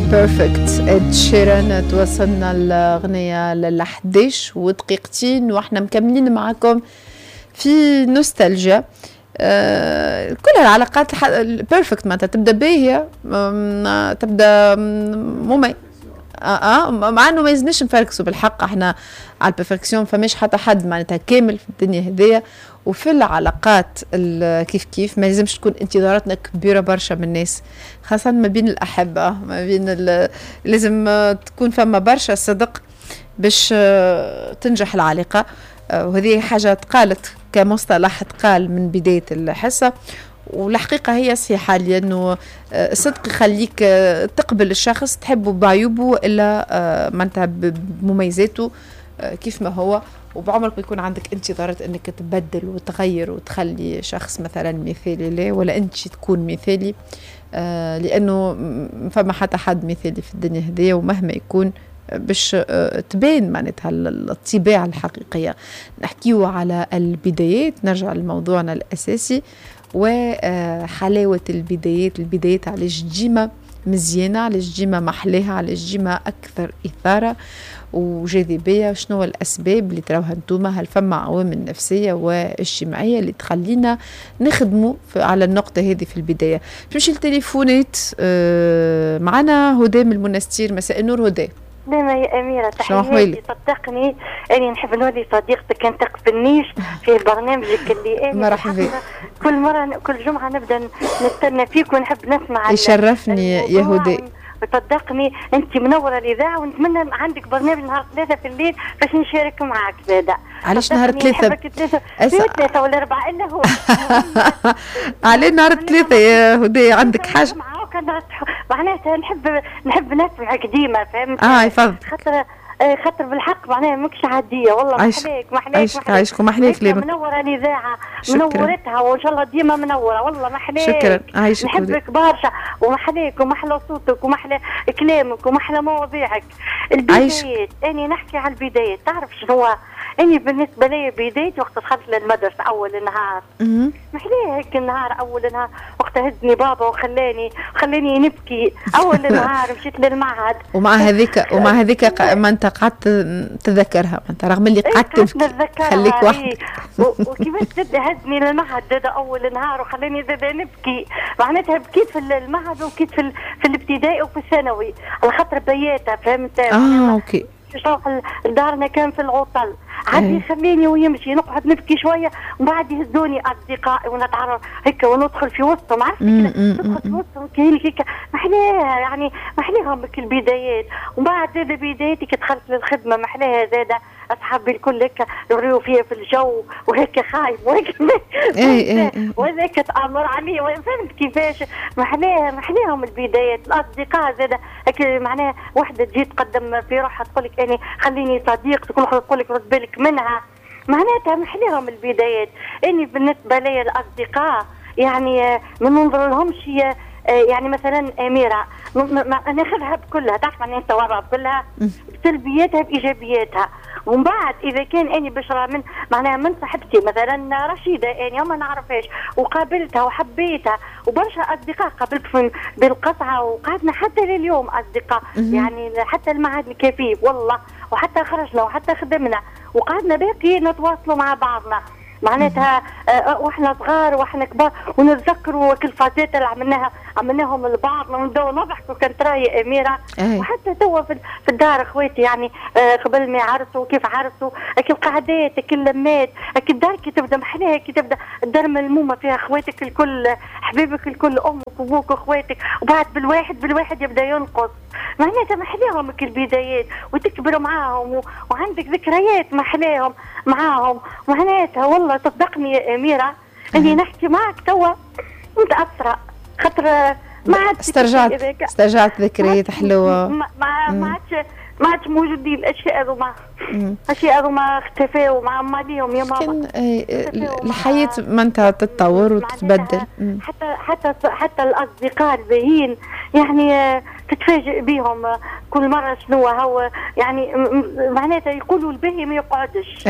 بيرفكت اد شيران. توصلنا الأغنية ل11 ودقيقتين واحنا مكملين معاكم في نوستالجيا. كل العلاقات البيرفكت معناتها تبدا باهية، تبدا مميز. مع انه ما يزنيش نفركسوا بالحق، احنا على البرفكسيون فماش حتى حد معناتها كامل في الدنيا هذيا. وفي العلاقات كيف ما لازمش تكون انتظاراتنا كبيره برشا من الناس، خاصه ما بين الاحبه، ما بين لازم تكون فما برشا صدق باش تنجح العلاقه. وهذه حاجه تقالت كمصطلح تقال من بدايه الحصه، والحقيقة هي صحيحة، لأنه الصدق يخليك تقبل الشخص تحبه بعيوبه إلا معناتها بمميزاته كيف ما هو، وبعمرك ما يكون عندك انتظارات أنك تبدل وتغير وتخلي شخص مثلا مثالي لا، ولا أنت تكون مثالي، لأنه فما حتى حد مثالي في الدنيا هذه، ومهما يكون باش تبين معناتها الطباع الحقيقية. نحكيو على البدايات، نرجع لموضوعنا الأساسي وحلاوة البدايات علاش ديما مزيانة، علاش ديما محلاها، علاش ديما أكثر إثارة وجاذبية. شنو الأسباب اللي تراوها انتوما؟ هل فما عوامل نفسية واجتماعية اللي تخلينا نخدموا على النقطة هذه في البداية؟ نمشي التليفونات. معنا هدى من المنستير. مساء النور هدى. ديما يا أميرة، تحياتي. صدقني أني نحب نولي صديقتك، كان تقبلنيش في برنامجك اللي أنا مرحبا. كل مرة كل جمعة نبدأ نستنى فيك ونحب نسمع. يشرفني يا هدى. صدقني أنت منورة الإذاعة، ونتمنى عندك برنامج نهار 3 في الليل باش نشارك معاك زادا. علاش نهار 3 ولا 4 إلا هو على نهار 3 يا هدى؟ عندك حاجة معناتها نحب نسمعك ديما، فهمت؟ يفضل. خاطر بالحق معناها ماكش عاديه والله. محليك ومحليك كلامك. منوره الاذاعه، منورتها، وان شاء الله ديما منوره والله. محليك. شكرا. نحبك برشا، ومحليك ومحلى صوتك ومحلى كلامك ومحلى مواضيعك. البدايات، اني نحكي على البدايات. تعرف شنو اني بالنسبه لي بدايتي وقت دخلت للمدرسه اول النهار. محليه هيك النهار، اول النهار وقت هزني بابا وخلاني نبكي اول النهار. مشيت للمعهد، ومع هذيك ما انت قعدت تذكرها، انت رغم اللي قعدت تبكي خليك وحدك. وكيفاش زاد هزني للمعهد هذا اول نهار وخلاني زاد نبكي. معناتها بكيت في المعهد وبكيت في الابتدائي وفي الثانوي على خاطر بياتها، فهمت؟ اوكي. نروح دارنا كان في العطل، عاد يخليني ويمشي نقعد نبكي شويه، ومن بعد يهزوني اصدقائي ونتعرف هيك وندخل في وسطهم. عرفت ندخل في وسطهم كاين هيك محلاها، يعني محلاهم البدايات. ومن بعد زاد بدايتي كي دخلت للخدمه محلاها زاده. اصحابي الكل هيك يوريو فيا في الجو وهيك خايف وهيك وهذاك تامر عليه، فهمت كيفاش؟ محلاهم البدايات. الاصدقاء زاده هيك معناها وحده تجي تقدم في روحها تقول لك اني خليني صديقتك، وحده تقول لك رد بالك منها. معناتها محلاهم البدايات. اني بالنسبه لي الاصدقاء يعني ما ننظر لهمش يعني مثلا أميرة ناخذها بكلها، تعرف معناها التواضع بكلها بسلبياتها بايجابياتها. ومن بعد اذا كان اني بشرى من معناها من صاحبتي مثلا رشيده اني ما نعرفهاش وقابلتها وحبيتها، وبرشا اصدقاء قابلتهم بالقطعه وقعدنا حتى لليوم اصدقاء، يعني حتى المعهد الكفيف والله، وحتى خرجنا وحتى خدمنا وقعدنا باقي نتواصلوا مع بعضنا. معناتها واحنا صغار واحنا كبار، ونتذكروا كل فاتات اللي عملناهم لبعض، ونبداو نضحكوا. كانت راهي أميرة. وحتى توا في الدار اخواتي يعني قبل ما يعرسوا كيف عرسوا، كيف قعدات كل لمات كي الدار كي تبدا محلاها، كي تبدا الدار ملمومه فيها اخواتك الكل، حبيبك الكل، امك وابوك واخواتك، وبعد بالواحد يبدا ينقص. معناتها محلاهم البدايات، وتكبروا معاهم وعندك ذكريات محلاهم معاهم. معناتها والله صدقني يا أميرة اني نحكي معك توا متأثرة، خاطر ما عادش استرجعت ذكريات حلوة. ما عادش موجودين الاشياء هذوما اختفوا مع ماليهم يا ماما. الحياة ما انت تتطور وتتبدل. حتى الاصدقاء الباهين يعني تتفاجئ بهم كل مرة شنو هو، يعني معناتها يقولوا الباهي ما يقعدش.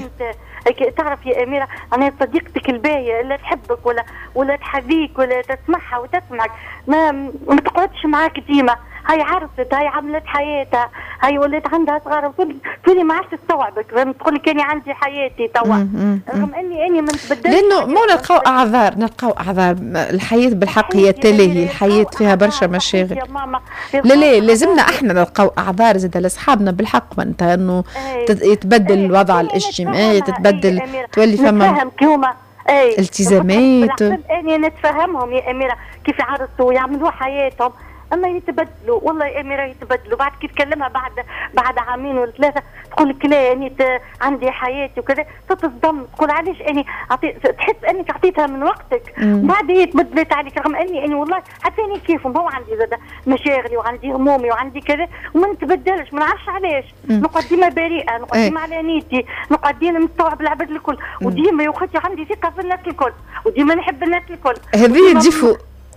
تعرف يا أميرة أنا صديقتك الباهية اللي تحبك ولا تحذيك ولا تسمعها وتسمعك ما تقعدش معاك ديما، هاي عرست، هاي عملت حياتها، هاي ولات عندها صغار، تقولي ما عادش تستوعبك، تقول لك اني عندي حياتي توا، رغم اني ما نتبدلش. لانه مو نلقاو اعذار الحياه بالحق هي تلاهي، الحياه فيها برشا مشاغل. لا لازمنا احنا نلقاو اعذار زاد لاصحابنا بالحق، معناتها انه يتبدل الوضع الاجتماعي، تتبدل تولي فما التزامات. اني نتفهمهم يا اميره كيف يعرسوا ويعملوا حياتهم، اما يتبدلوا والله يا اميره يتبدلوا. بعد كي تكلمها بعد عامين ولا ثلاثه تقول لك لا اني عندي حياتي وكذا، تتصدم تقول علاش اني تحس انك عطيتها من وقتك بعد هي تبدلت عليك، رغم اني والله حتى اني كيفهم هو عندي زاد مشاغلي وعندي همومي وعندي كذا وما نتبدلش، ما نعرفش علاش. نقعد ديما بريئه، نقعد ديما على نيتي، نقعد ديما نستوعب العباد الكل، وديما يا اختي عندي ثقه في الناس الكل، وديما نحب الناس الكل. هذه ديفو،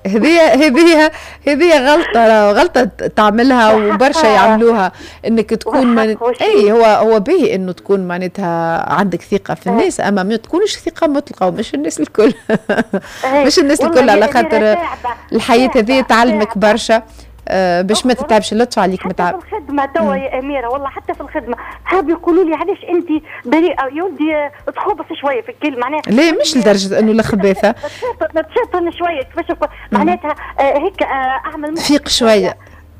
هذه غلطة تعملها وبرشا يعملوها، انك تكون اي هو باهي انه تكون معناتها عندك ثقة في الناس، اما ما تكونش ثقة مطلقة، ومش الناس الكل مش الناس الكل، على خاطر الحياة هذه تعلمك برشا باش ما تتعبش. لطف عليك ما تعب. حتى في الخدمه توا يا اميره، والله حتى في الخدمه حاب يقولوا لي علاش انت بريئه يا ولدي، تخبص شويه في الكلمه معناها. لا مش لدرجه انه الخباثه، تشطن شويه كيفاش معناتها هيك اعمل فيق شويه.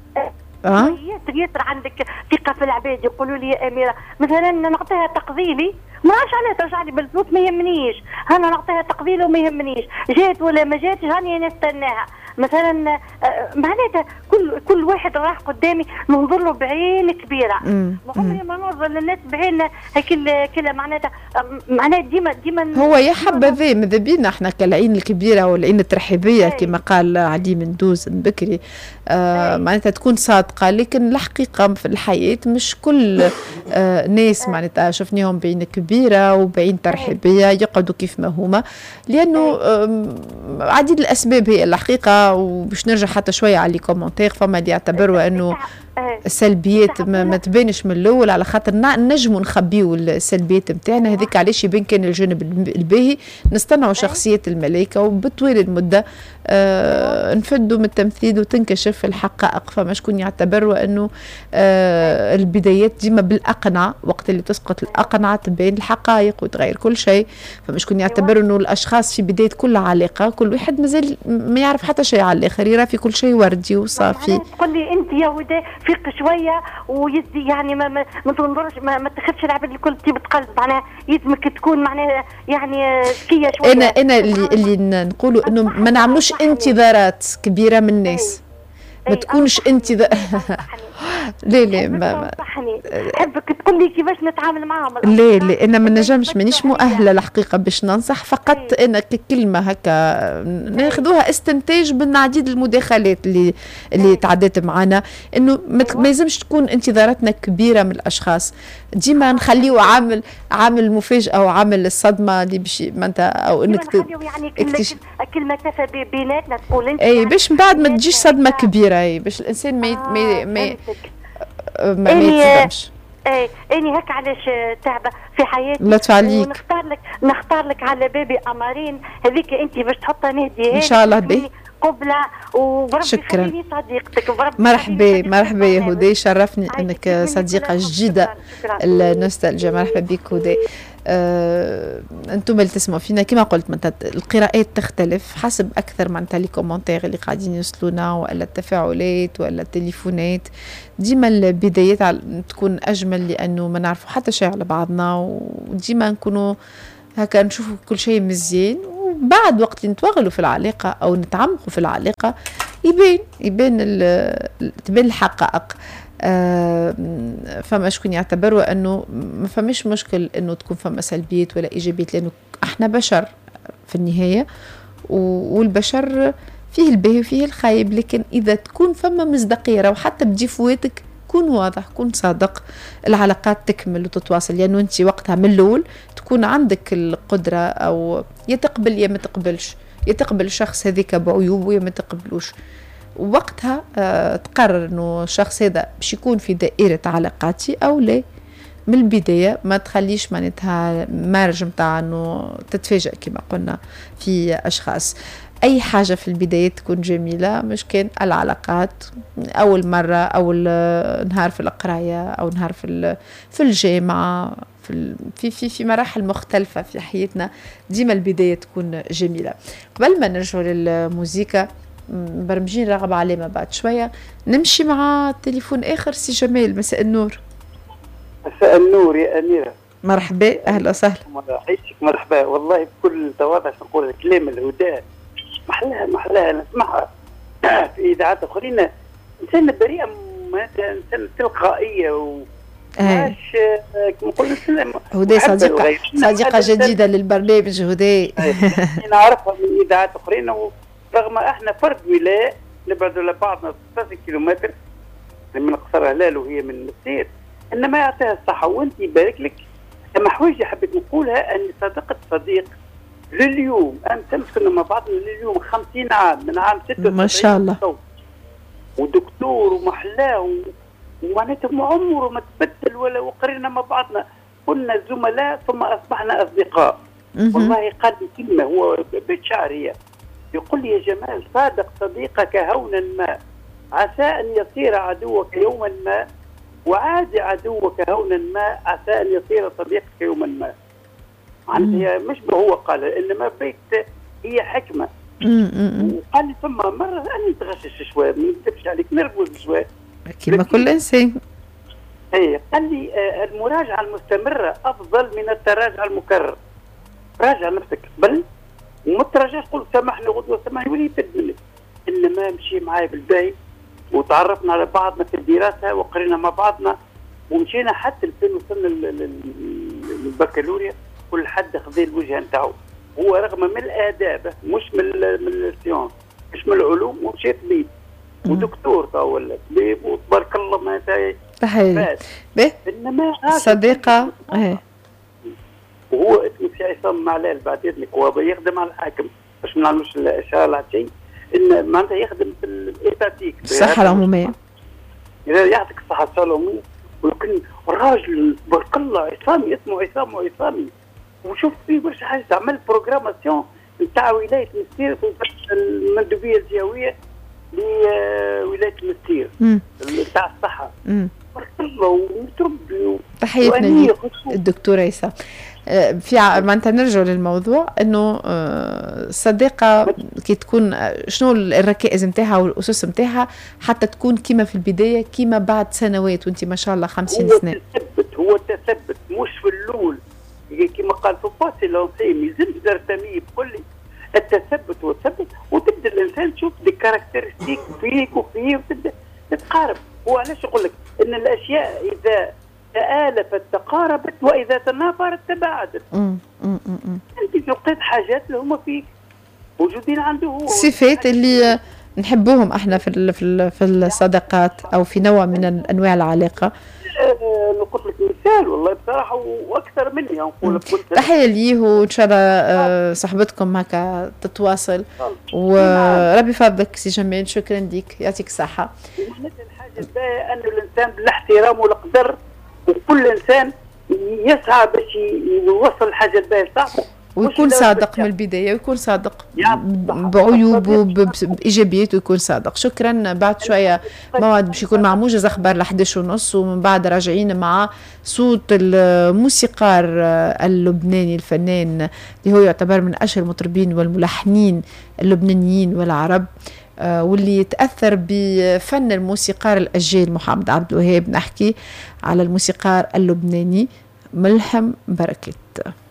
ياسر عندك ثقه في العباد. يقولوا لي يا اميره مثلا نعطيها تقبيلي، ما عادش عليها ترجع لي بالفلوس، ما يهمنيش، انا نعطيها تقبيله وما يهمنيش، جات ولا ما جاتش هاني نستناها. مثلا معناتها كل واحد راح قدامي ننظر له بعين كبيره، عمري ما ننظر للناس بعين هيك كلها معناتها ديما هو يا حبذا ماذا بينا احنا كالعين الكبيره والعين الترحيبيه كما قال علي مندوز بكري، معناتها تكون صادقه، لكن الحقيقه في الحياه مش كل ناس معناتها شفناهم بعين كبيره وبعين ترحيبيه يقعدوا كيف ما هما، لانه عديد الاسباب هي الحقيقه. وباش نرجع حتى شويه على الكومنتير، فما اللي يعتبروا انه السلبيات ما تبانش من الاول، على خاطر نجموا نخبيو السلبيات نتاعنا هذيك، علاش يبان كان الجانب الباهي نصطنعوا شخصيات الملائكه، وبطويل المده نفدوا من التمثيل وتنكشف الحقائق. فما شكون يعتبروا انه البدايات ديما بالاقنعه، وقت اللي تسقط الاقنعه تبين الحقائق وتغير كل شيء. فما شكون يعتبروا انه الاشخاص في بدايه كل علاقه كل واحد مازال ما يعرف حتى شيء على الاخر، يرى في كل شيء وردي وصافي. تقول لي انت يا ودي فيق شويه ويدي يعني ما تنظرش ما تاخذش العباد الكل طيبه قلب، معناها يلزمك تكون معناها يعني ذكيه شويه. انا اللي نقولوا انه ما نعملوش انتظارات كبيره من الناس، ما تكونش انتظار لا ما حبك تقول لي كيفاش نتعامل معاهم. لا انا ما نجمش، مانيش مؤهله الحقيقه باش ننصح، فقط انا ككلمه هكا ناخذوها استنتاج من عديد المداخلات اللي تعدت معنا، انه ما لازمش تكون انتظاراتنا كبيره من الاشخاص، ديما نخليو عامل مفاجاه وعامل الصدمه اللي باش معناتها او انك يعني كلمه كفى بيناتنا تقول انت اي باش من بعد ما تجيش صدمه كبيره، اي باش الانسان ما يتصدمش. اني هيك علاش تعبه في حياتي. لطف عليك. نختار لك على بابي قمرين هذيك انت باش تحطها نهدي ان شاء الله به قبله، وربي يخليني صديقتك. مرحبا يا هدى، شرفني انك صديقه جديده النوستالجيا. مرحبا بك هدى. انتم اللي تسمعوا فينا كما قلت معناتها القراءات تختلف حسب اكثر معناتها لي كومونتير اللي قاعدين يوصلونا، ولا التفاعلات ولا التليفونات. ديما البدايات تكون اجمل لانه ما نعرفوا حتى شيء على بعضنا، وديما نكونوا هكا نشوفوا كل شيء مزيان، وبعد وقت نتوغلوا في العلاقه او نتعمقوا في العلاقه تبان الحقائق. فما شكون يعتبروا انه ما فماش مشكل انه تكون فما سلبيات ولا ايجابيات، لانه احنا بشر في النهايه، والبشر فيه الباهي وفيه الخايب، لكن اذا تكون فما مصداقيه وحتى بديفواتك كون واضح كون صادق، العلاقات تكمل وتتواصل، لانه انت وقتها من الاول تكون عندك القدره او يا تقبل يا ما تقبلش، يا تقبل الشخص هذيك بعيوبه يا ما تقبلوش، ووقتها تقرر انه الشخص هذا باش يكون في دائرة علاقاتي او لا. من البداية ما تخليش معناتها مارج متاع انه تتفاجأ كما قلنا في اشخاص. أي حاجة في البداية تكون جميلة، مش كان العلاقات أول مرة، أول نهار في القراية، أو نهار في الجامعة، في مراحل مختلفة في حياتنا، ديما البداية تكون جميلة. قبل ما نرجع للموسيقى برمجين رغبة علامة بعد شوية، نمشي مع تليفون آخر. سي جمال، مساء النور. مساء النور يا أميرة. مرحبا، أهلا وسهلا. مرحبا، والله بكل تواضع نقول الكلام الهداء محلاها نسمعها في إذاعات أخرين. إنسان بريئة، إنسان تلقائية وماش كما نقول هداء. صديقة جديدة للبرنامج هداء. نعرفها من إذاعات أخرين، رغم احنا فرد ولاء نبعد على بعضنا 6 كيلومتر، من قصر هلال وهي من مسير، انما يعطيها الصحه وانت يبارك لك. اما حوايج حبيت نقولها، اني صدقت صديق لليوم، امس مع بعضنا لليوم 50 عام، من عام 96 ما شاء الله، ودكتور ومحلاه ومعناتها عمره ما تبدل ولا، وقرينا مع بعضنا، كنا زملاء ثم اصبحنا اصدقاء. والله قال لي كلمه، هو بيت شعر هي، يقول لي: يا جمال، صادق صديقك هونا ما، عسى أن يصير عدوك يوما ما، وعاد عدوك هونا ما، عسى أن يصير صديقك يوما ما. هي مش هو قال، إنما بيت هي حكمة. وقال لي ثم مرة أنا نتغشش شوية، ما نكذبش عليك، نرقص شوية كما كل إنسان. أي قال لي: المراجعة المستمرة أفضل من التراجع المكرر. راجع نفسك قبل وما تراجعش تقول سامحني غدوه سامحني ولي يفد منك. انما مشي معايا بالباهي، وتعرفنا على بعضنا في الدراسه، وقرينا مع بعضنا، ومشينا حتى لفين وصلنا للبكالوريا، كل حد خذ الوجهه نتاعو. هو رغم من الاداب، مش من السيونس، مش من العلوم، ومشي طبيب ودكتور تو ولا طبيب، وتبارك الله ما تحيه. انما صديقه وهو اسمه سي عصام معلال بعد اذنك، هو يخدم على الحاكم، باش ما نعملوش الاشاره على شيء، ان معناتها يخدم في الايتاتيك، الصحه العموميه. يعطيك الصحه العموميه. ولكن الراجل تبارك الله عصامي، اسمه عصام وعصامي، وشوف فيه برشا حاجات. عمل بروغراماسيون نتاع ولايه مسير في المندوبيه الجهويه لولايه مسير نتاع الصحه. تبارك الله ومتربي. تحياتنا لك الدكتور عيسى. ما انت نرجع للموضوع، انه الصديقه كي تكون شنو الركائز نتاعها والاسس نتاعها حتى تكون كيما في البدايه كيما بعد سنوات، وانت ما شاء الله 50 سنه. هو التثبت مش في الاول، كما قال في باسي لونسي يلزم ترتمي بكل التثبت والثبت، وتبدا الانسان تشوف دي كاركتيرستيك فيك وفيه، وتبدا تتقارب. هو علاش يقول لك ان الاشياء اذا تآلفت تقاربت، وإذا تنافرت تباعدت. أنت لقيت حاجات اللي هما فيك موجودين عنده هو، صفات اللي نحبوهم احنا في الصداقات أو في نوع من أنواع العلاقة. نقول لك مثال والله بصراحة وأكثر مني نقول لك. تحية ليه، وإن شاء الله صحبتكم هكا تتواصل، وربي يفضلك سي جمال. شكرا لك، يعطيك الصحة. الحاجة الباهية أن الإنسان بالاحترام والقدر، وكل انسان يسعى باش يوصل الحاجه الباهيه صح، ويكون صادق من البدايه، ويكون صادق بعيوبه بايجابياته، ويكون صادق. شكرا. بعد شويه موعد باش يكون مع موجز اخبار 11:30، ومن بعد راجعين مع صوت الموسيقار اللبناني الفنان اللي هو يعتبر من اشهر المطربين والملحنين اللبنانيين والعرب، واللي يتأثر بفن الموسيقار الأجيال محمد عبد الوهاب. نحكي على الموسيقار اللبناني ملهم بركت.